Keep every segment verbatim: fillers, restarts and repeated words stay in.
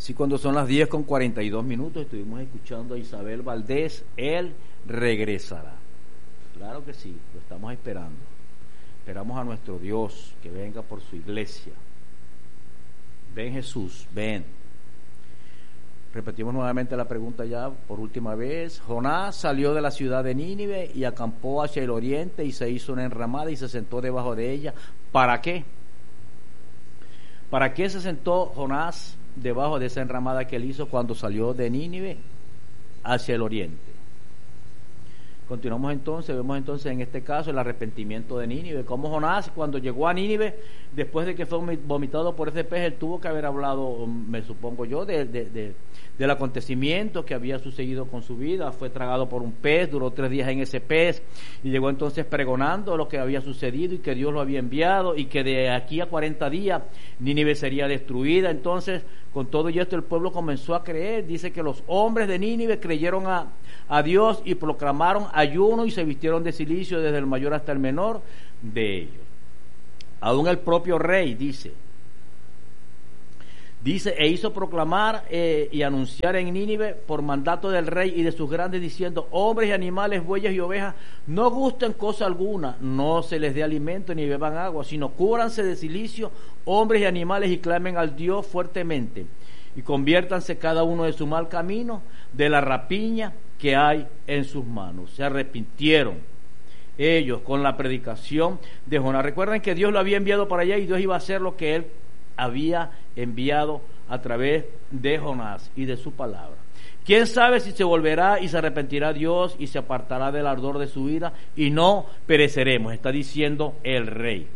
Sí, cuando son las diez con cuarenta y dos minutos, estuvimos escuchando a Isabel Valdés, Él regresará. Claro que sí, lo estamos esperando. Esperamos a nuestro Dios que venga por su iglesia. Ven Jesús, ven. Repetimos nuevamente la pregunta ya por última vez. Jonás salió de la ciudad de Nínive y acampó hacia el oriente y se hizo una enramada y se sentó debajo de ella. ¿Para qué? ¿Para qué se sentó Jonás debajo de esa enramada que él hizo cuando salió de Nínive hacia el oriente? Continuamos entonces, vemos entonces en este caso el arrepentimiento de Nínive, como Jonás cuando llegó a Nínive, después de que fue vomitado por ese pez, él tuvo que haber hablado, me supongo yo, de, de, de, del acontecimiento que había sucedido con su vida. Fue tragado por un pez, duró tres días en ese pez, y llegó entonces pregonando lo que había sucedido y que Dios lo había enviado, y que de aquí a cuarenta días Nínive sería destruida. Entonces, con todo y esto, el pueblo comenzó a creer. Dice que los hombres de Nínive creyeron a, a Dios y proclamaron ayuno y se vistieron de cilicio desde el mayor hasta el menor de ellos. Aún el propio rey dice, dice, e hizo proclamar eh, y anunciar en Nínive por mandato del rey y de sus grandes, diciendo: hombres y animales, bueyes y ovejas, no gusten cosa alguna, no se les dé alimento ni beban agua, sino cúbranse de cilicio, hombres y animales, y clamen al Dios fuertemente, y conviértanse cada uno de su mal camino, de la rapiña que hay en sus manos. Se arrepintieron ellos con la predicación de Jonás. Recuerden que Dios lo había enviado para allá y Dios iba a hacer lo que él había enviado a través de Jonás y de su palabra. ¿Quién sabe si se volverá y se arrepentirá Dios y se apartará del ardor de su ira y no pereceremos? Está diciendo el rey.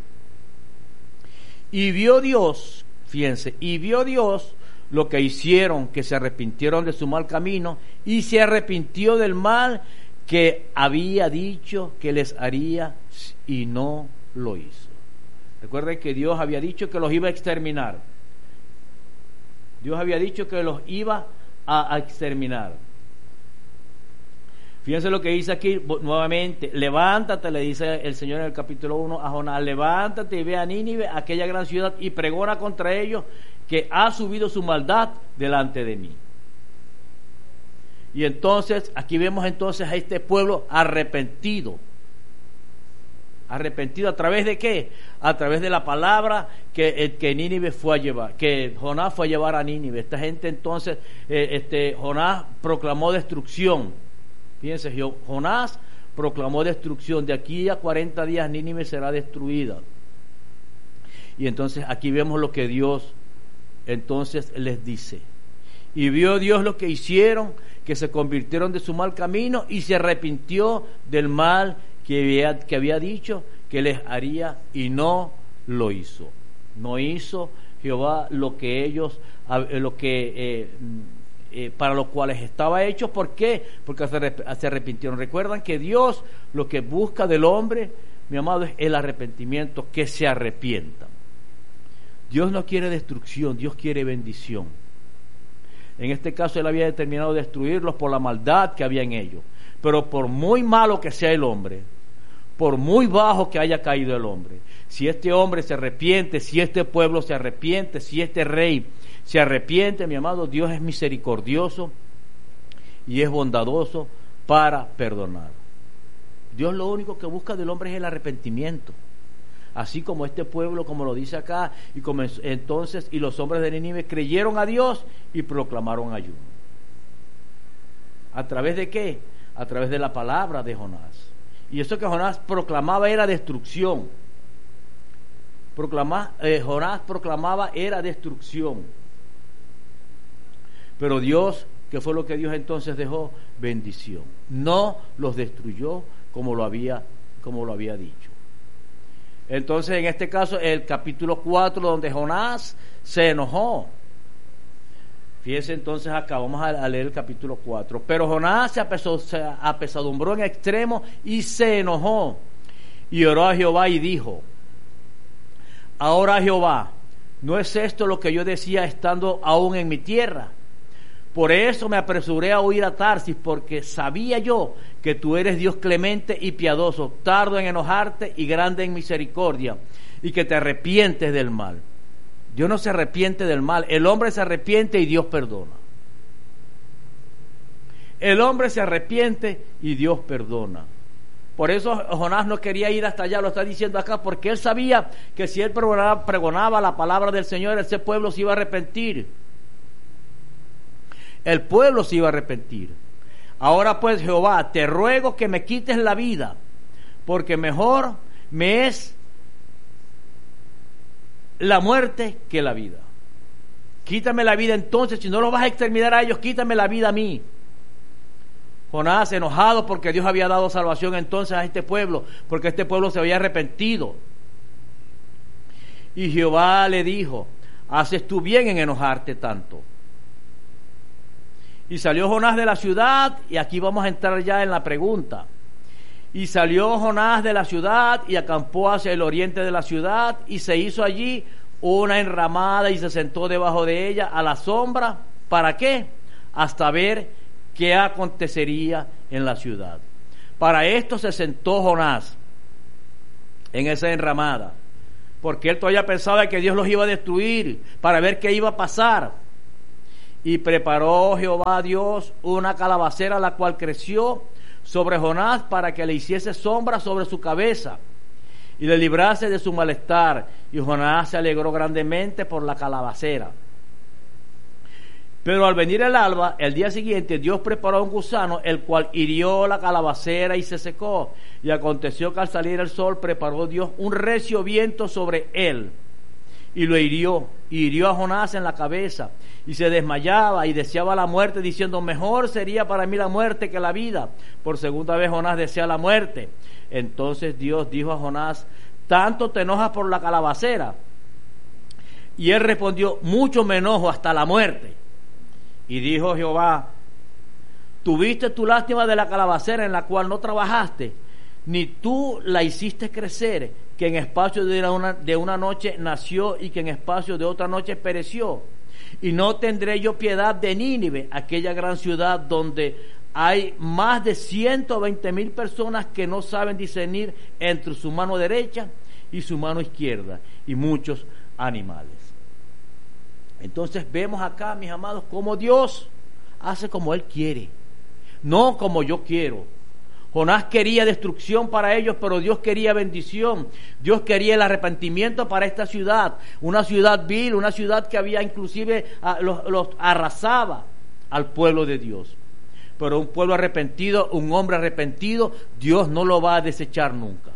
Y vio Dios, fíjense, y vio Dios lo que hicieron, que se arrepintieron de su mal camino, y se arrepintió del mal que había dicho que les haría y no lo hizo. Recuerden que Dios había dicho que los iba a exterminar. Dios había dicho que los iba a, a exterminar. Fíjense lo que dice aquí nuevamente: levántate, le dice el Señor en el capítulo uno a Jonás, levántate y ve a Nínive, aquella gran ciudad, y pregona contra ellos que ha subido su maldad delante de mí. Y entonces, aquí vemos entonces a este pueblo arrepentido. Arrepentido a través de qué? A través de la palabra que, que Nínive fue a llevar, que Jonás fue a llevar a Nínive. Esta gente entonces, eh, este, Jonás proclamó destrucción. Fíjense, Jonás proclamó destrucción. De aquí a cuarenta días Nínive será destruida. Y entonces aquí vemos lo que Dios entonces les dice. Y vio Dios lo que hicieron, que se convirtieron de su mal camino, y se arrepintió del mal que había, que había dicho que les haría, y no lo hizo. No hizo Jehová lo que ellos, lo que eh, eh, para los cuales estaba hecho. ¿Por qué? Porque se, se arrepintieron. Recuerdan que Dios lo que busca del hombre, mi amado, es el arrepentimiento, que se arrepientan. Dios no quiere destrucción, Dios quiere bendición. En este caso él había determinado destruirlos por la maldad que había en ellos. Pero por muy malo que sea el hombre, por muy bajo que haya caído el hombre, si este hombre se arrepiente, si este pueblo se arrepiente, si este rey se arrepiente, mi amado, Dios es misericordioso y es bondadoso para perdonar. Dios lo único que busca del hombre es el arrepentimiento. Así como este pueblo, como lo dice acá, y comenzó, entonces, y los hombres de Nínive creyeron a Dios y proclamaron ayuno. ¿A través de qué? A través de la palabra de Jonás. Y eso que Jonás proclamaba era destrucción. Proclama, eh, Jonás proclamaba era destrucción. Pero Dios, ¿qué fue lo que Dios entonces dejó? Bendición. No los destruyó como lo había, como lo había dicho. Entonces, en este caso, el capítulo cuatro, donde Jonás se enojó. Fíjense entonces acá, vamos a leer el capítulo cuatro. Pero Jonás se, apesó, se apesadumbró en extremo y se enojó. Y oró a Jehová y dijo: ahora, Jehová, ¿no es esto lo que yo decía estando aún en mi tierra? Por eso me apresuré a huir a Tarsis, porque sabía yo que tú eres Dios clemente y piadoso, tardo en enojarte y grande en misericordia, y que te arrepientes del mal. Dios no se arrepiente del mal. El hombre se arrepiente y Dios perdona. El hombre se arrepiente y Dios perdona. Por eso Jonás no quería ir hasta allá, lo está diciendo acá, porque él sabía que si él pregonaba, pregonaba la palabra del Señor, ese pueblo se iba a arrepentir. El pueblo se iba a arrepentir. Ahora pues, Jehová, te ruego que me quites la vida, porque mejor me es la muerte que la vida. Quítame la vida entonces, si no los vas a exterminar a ellos, quítame la vida a mí. Jonás, enojado porque Dios había dado salvación entonces a este pueblo, porque este pueblo se había arrepentido. Y Jehová le dijo: haces tú bien en enojarte tanto. Y salió Jonás de la ciudad, y aquí vamos a entrar ya en la pregunta. Y salió Jonás de la ciudad y acampó hacia el oriente de la ciudad, y se hizo allí una enramada y se sentó debajo de ella a la sombra. ¿Para qué? Hasta ver qué acontecería en la ciudad. Para esto se sentó Jonás en esa enramada, porque él todavía pensaba que Dios los iba a destruir, para ver qué iba a pasar. Y preparó Jehová Dios una calabacera, la cual creció sobre Jonás para que le hiciese sombra sobre su cabeza y le librase de su malestar. Y Jonás se alegró grandemente por la calabacera. Pero al venir el alba, el día siguiente, Dios preparó un gusano, el cual hirió la calabacera y se secó. Y aconteció que al salir el sol, preparó Dios un recio viento sobre él, y lo hirió, y hirió a Jonás en la cabeza, y se desmayaba y deseaba la muerte, diciendo: mejor sería para mí la muerte que la vida. Por segunda vez Jonás desea la muerte. Entonces Dios dijo a Jonás: ¿tanto te enojas por la calabacera? Y él respondió: mucho me enojo hasta la muerte. Y dijo Jehová: ¿tuviste tu lástima de la calabacera en la cual no trabajaste, ni tú la hiciste crecer, que en espacio de una, de una noche nació y que en espacio de otra noche pereció? Y no tendré yo piedad de Nínive, aquella gran ciudad donde hay más de ciento veinte mil personas que no saben discernir entre su mano derecha y su mano izquierda, y muchos animales. Entonces vemos acá, mis amados, cómo Dios hace como Él quiere, no como yo quiero. Jonás quería destrucción para ellos, pero Dios quería bendición. Dios quería el arrepentimiento para esta ciudad, una ciudad vil, una ciudad que había inclusive a, los, los arrasaba al pueblo de Dios. Pero un pueblo arrepentido, un hombre arrepentido, Dios no lo va a desechar nunca.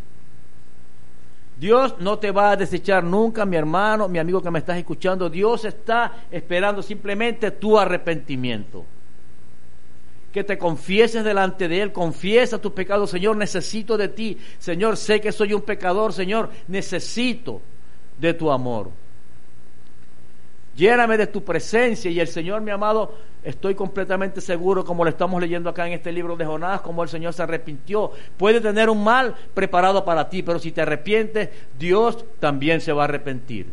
Dios no te va a desechar nunca, mi hermano, mi amigo que me estás escuchando. Dios está esperando simplemente tu arrepentimiento. Que te confieses delante de Él, confiesa tus pecados. Señor, necesito de ti. Señor, sé que soy un pecador. Señor, necesito de tu amor. Lléname de tu presencia. Y el Señor, mi amado, estoy completamente seguro, como lo estamos leyendo acá en este libro de Jonás, como el Señor se arrepintió. Puede tener un mal preparado para ti, pero si te arrepientes, Dios también se va a arrepentir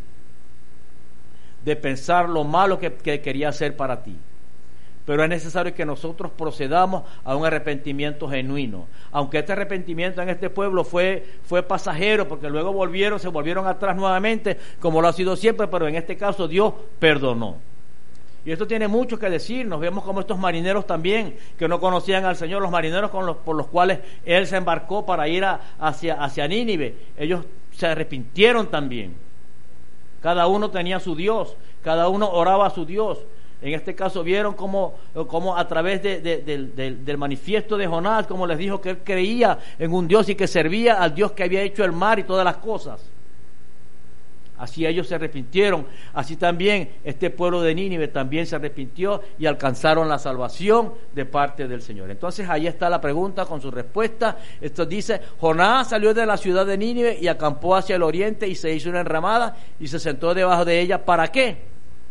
de pensar lo malo que, que quería hacer para ti. Pero es necesario que nosotros procedamos a un arrepentimiento genuino. Aunque este arrepentimiento en este pueblo fue, fue pasajero, porque luego volvieron, se volvieron atrás nuevamente, como lo ha sido siempre, pero en este caso Dios perdonó. Y esto tiene mucho que decirnos. Vemos como estos marineros también, que no conocían al Señor, los marineros con los, por los cuales Él se embarcó para ir a, hacia, hacia Nínive, ellos se arrepintieron también. Cada uno tenía su Dios, cada uno oraba a su Dios. En este caso vieron cómo, cómo a través de, de, de, de, del manifiesto de Jonás, como les dijo que él creía en un Dios y que servía al Dios que había hecho el mar y todas las cosas. Así ellos se arrepintieron. Así también este pueblo de Nínive también se arrepintió y alcanzaron la salvación de parte del Señor. Entonces ahí está la pregunta con su respuesta. Esto dice: Jonás salió de la ciudad de Nínive y acampó hacia el oriente y se hizo una enramada y se sentó debajo de ella. ¿Para qué?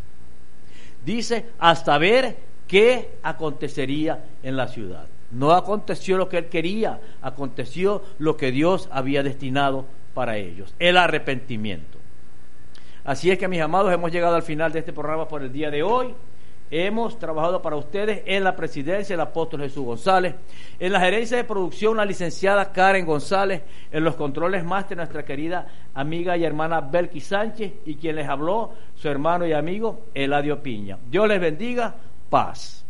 Dice: hasta ver qué acontecería en la ciudad. No aconteció lo que él quería, aconteció lo que Dios había destinado para ellos, el arrepentimiento. Así es que, mis amados, hemos llegado al final de este programa por el día de hoy. hemos trabajado para ustedes en la presidencia el apóstol Jesús González, en la gerencia de producción la licenciada Karen González, en los controles máster nuestra querida amiga y hermana Belki Sánchez, y quien les habló, su hermano y amigo Eladio Piña. Dios les bendiga, paz.